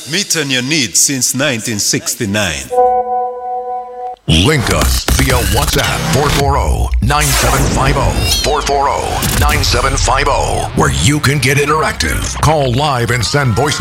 Meeting your needs since 1969. Link us via WhatsApp 440-9750. 440-9750. Where you can get interactive. Call live and send voice